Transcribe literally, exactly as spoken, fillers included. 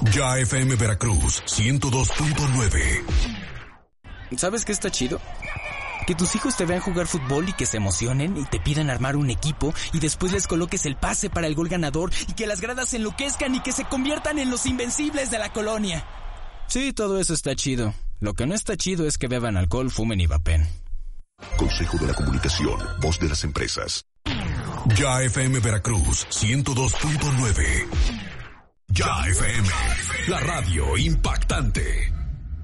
Ya F M Veracruz ciento dos punto nueve. ¿Sabes qué está chido? Que tus hijos te vean jugar fútbol y que se emocionen y te pidan armar un equipo y después les coloques el pase para el gol ganador y que las gradas se enloquezcan y que se conviertan en los invencibles de la colonia. Sí, todo eso está chido. Lo que no está chido es que beban alcohol, fumen y vapen. Consejo de la Comunicación, voz de las empresas. Ya F M Veracruz ciento dos punto nueve. Ya F M, la radio impactante.